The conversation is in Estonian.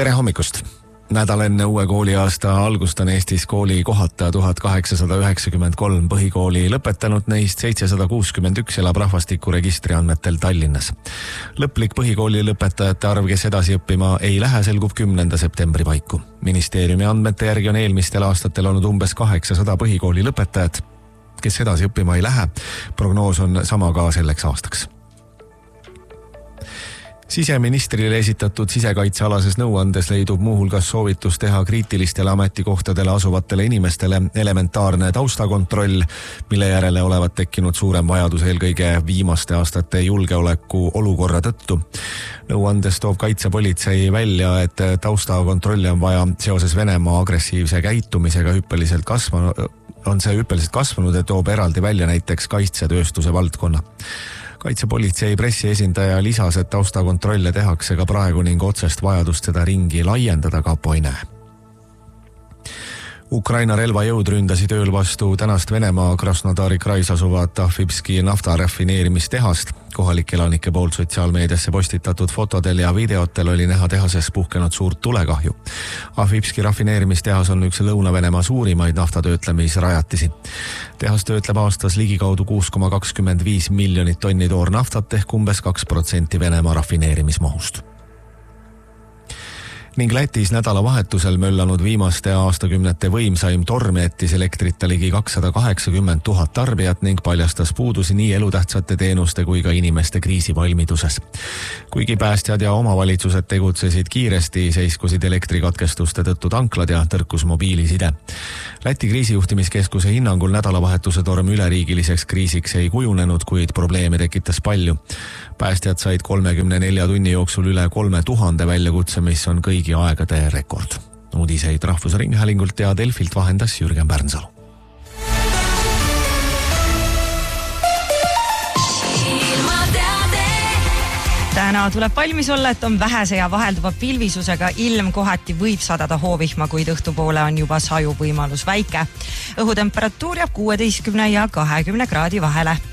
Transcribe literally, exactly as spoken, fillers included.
Tere hommikust! Nädal enne uue kooliaasta algust on Eestis kooli kohata tuhat kaheksasada üheksakümmend kolm põhikooli lõpetanud, neist seitsesada kuuskümmend üks elab rahvastikuregistri andmetel Tallinnas. Lõplik põhikooli lõpetajate arv, kes edasi õppima ei lähe, selgub kümnenda septembri paiku. Ministeeriumi andmete järgi on eelmistel aastatel olnud umbes kaheksasada põhikooli lõpetajat, kes edasi õppima ei lähe. Prognoos on sama ka selleks aastaks. Siseministrile esitatud sisekaitsealases nõuandes leidub muuhulgas soovitus teha kriitilistele ametikohtadele asuvatele inimestele elementaarne taustakontroll, mille järele olevat tekkinud suurem vajadus eelkõige viimaste aastate julgeoleku olukorra tõttu. Nõuandes toob kaitsepolitsei välja, et taustakontrolli on vaja seoses Venemaa agressiivse käitumisega hüppeliselt kasvanud, on see hüppeliselt kasvanud ja toob eraldi välja näiteks kaitsetööstuse valdkonna. Kaitsepolitsei pressiesindaja lisas, et taustakontrolle tehakse ka praegu ning otsest vajadust seda ringi laiendada kapo ei näe. Ukraina relvajõud ründasid ööl vastu tänast Venemaa Krasnodari krais asuvat Ahvipski naftarafineerimistehast. Kohalik elanike poolt sotsiaalmeediasse postitatud fotodel ja videotel oli näha tehases puhkenud suurt tulekahju. Ahvipski rafineerimistehas on üks Lõuna-Venemaa suurimaid naftatöötlemisrajatisi. Tehas töötleb aastas ligikaudu kuus koma kakskümmend viis miljonit tonni toornaftat ehk umbes kaks protsenti Venemaa rafineerimismahust. Ning Lätis nädalavahetusel möllanud viimaste aastakümnete võimsaim torm jättis elektrita ligi kakssada kaheksakümmend tuhat tarbijat ning paljastas puudusi nii elutähtsate teenuste kui ka inimeste kriisivalmiduses. Kuigi päästjad ja omavalitsused tegutsesid kiiresti, seiskusid elektrikatkestuste tõttu tanklad ja tõrkus mobiiliside. Läti kriisijuhtimiskeskuse hinnangul nädalavahetuse torm üleriigiliseks kriisiks ei kujunenud, kuid probleeme tekitas palju. Päästjad said kolmekümne nelja tunni jooksul üle kolme tuhande väljakutse, mis on kõigi aegade rekord. Uudiseid Rahvusringhäälingult ja Delfilt vahendas Jürgen Pärnsalu. Täna tuleb valmis olla, et on vähese ja vahelduva pilvisusega ilm, kohati võib sadada hoovihma, kuid õhtupoole on juba saju võimalus väike. Õhutemperatuur jääb kuueteistkümne ja kahekümne kraadi vahele.